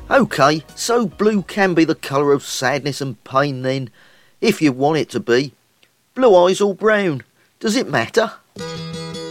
OK, so blue can be the colour of sadness and pain then, if you want it to be. Blue eyes or brown, does it matter?